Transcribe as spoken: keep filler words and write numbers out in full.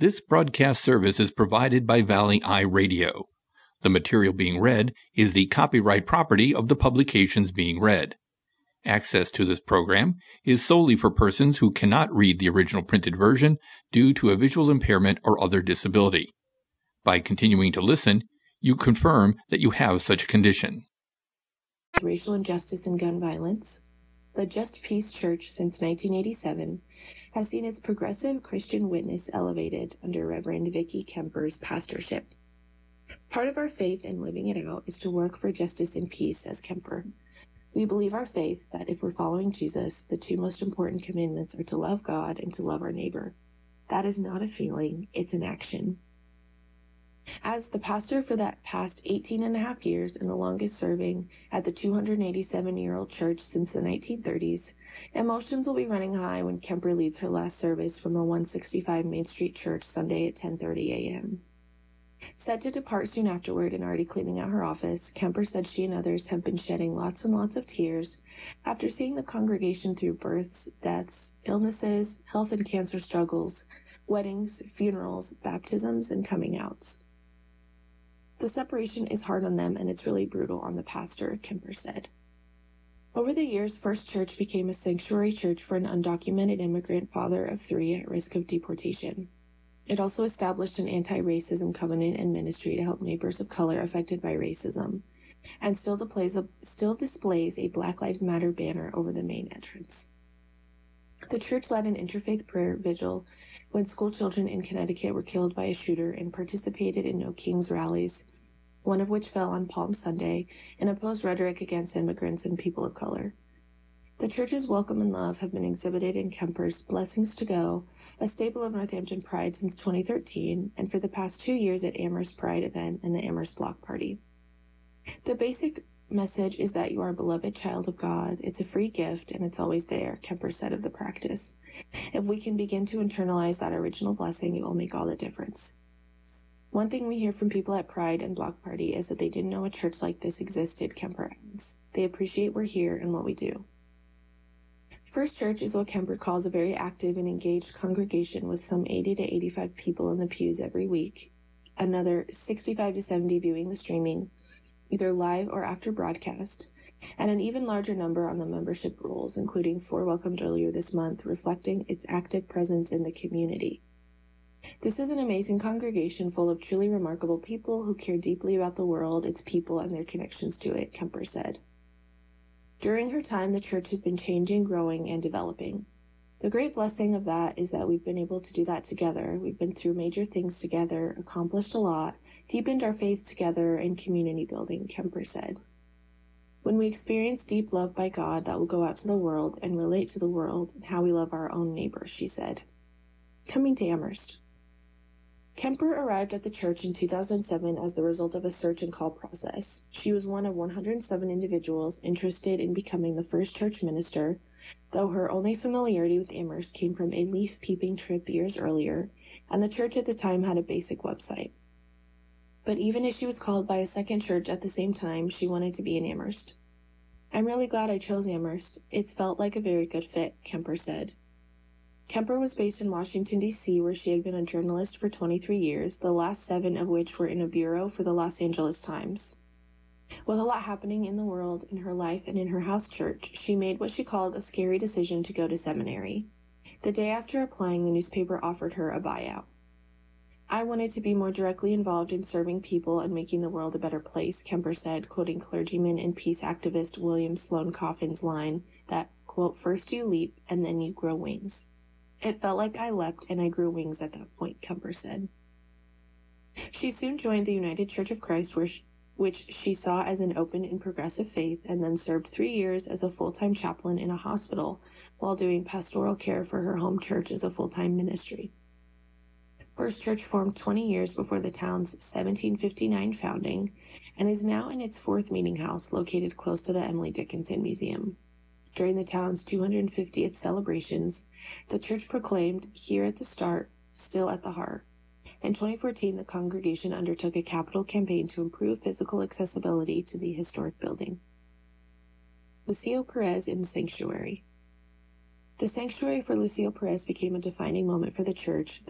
This broadcast service is provided by Valley Eye Radio. The material being read is the copyright property of the publications being read. Access to this program is solely for persons who cannot read the original printed version due to a visual impairment or other disability. By continuing to listen, you confirm that you have such a condition. Racial injustice and gun violence, the Just Peace Church since nineteen eighty-seven has seen its progressive Christian witness elevated under Reverend Vicki Kemper's pastorship. Part of our faith in living it out is to work for justice and peace, says Kemper. We believe our faith that if we're following Jesus, the two most important commandments are to love God and to love our neighbor. That is not a feeling, it's an action. As the pastor for that past eighteen and a half years and the longest serving at the two hundred eighty-seven-year-old church since the nineteen thirties, emotions will be running high when Kemper leads her last service from the one sixty-five Main Street Church Sunday at ten thirty a.m. Set to depart soon afterward and already cleaning out her office, Kemper said she and others have been shedding lots and lots of tears after seeing the congregation through births, deaths, illnesses, health and cancer struggles, weddings, funerals, baptisms, and coming outs. The separation is hard on them and it's really brutal on the pastor, Kemper said. Over the years, First Church became a sanctuary church for an undocumented immigrant father of three at risk of deportation. It also established an anti-racism covenant and ministry to help neighbors of color affected by racism, and still displays a, still displays a Black Lives Matter banner over the main entrance. The church led an interfaith prayer vigil when school children in Connecticut were killed by a shooter and participated in No Kings rallies, one of which fell on Palm Sunday, and opposed rhetoric against immigrants and people of color. The church's welcome and love have been exhibited in Kemper's Blessings to Go, a staple of Northampton Pride since twenty thirteen, and for the past two years at Amherst Pride event and the Amherst Block Party. The basic message is that you are a beloved child of God. It's a free gift, and it's always there, Kemper said of the practice. If we can begin to internalize that original blessing, it will make all the difference. One thing we hear from people at Pride and Block Party is that they didn't know a church like this existed, Kemper adds. They appreciate we're here and what we do. First Church is what Kemper calls a very active and engaged congregation with some eighty to eighty-five people in the pews every week, another sixty-five to seventy viewing the streaming, either live or after broadcast, and an even larger number on the membership rolls, including four welcomed earlier this month, reflecting its active presence in the community. This is an amazing congregation full of truly remarkable people who care deeply about the world, its people, and their connections to it, Kemper said. During her time, the church has been changing, growing, and developing. The great blessing of that is that we've been able to do that together. We've been through major things together, accomplished a lot, deepened our faith together, and community building, Kemper said. When we experience deep love by God, that will go out to the world and relate to the world and how we love our own neighbors, she said. Coming to Amherst. Kemper arrived at the church in two thousand seven as the result of a search and call process. She was one of one hundred seven individuals interested in becoming the first church minister, though her only familiarity with Amherst came from a leaf peeping trip years earlier, and the church at the time had a basic website. But even as she was called by a second church at the same time, she wanted to be in Amherst. I'm really glad I chose Amherst. It's felt like a very good fit, Kemper said. Kemper was based in Washington, D C, where she had been a journalist for twenty-three years, the last seven of which were in a bureau for the Los Angeles Times. With a lot happening in the world, in her life, and in her house church, she made what she called a scary decision to go to seminary. The day after applying, the newspaper offered her a buyout. I wanted to be more directly involved in serving people and making the world a better place, Kemper said, quoting clergyman and peace activist William Sloane Coffin's line that, quote, first you leap and then you grow wings. It felt like I leapt and I grew wings at that point, Kemper said. She soon joined the United Church of Christ, where she, which she saw as an open and progressive faith, and then served three years as a full-time chaplain in a hospital while doing pastoral care for her home church as a full-time ministry. First Church formed twenty years before the town's seventeen fifty-nine founding and is now in its fourth meeting house located close to the Emily Dickinson Museum. During the town's two hundred fiftieth celebrations, the church proclaimed, "Here at the start, still at the heart." In twenty fourteen, the congregation undertook a capital campaign to improve physical accessibility to the historic building. Lucio Perez in the Sanctuary. The sanctuary for Lucio Perez became a defining moment for the church,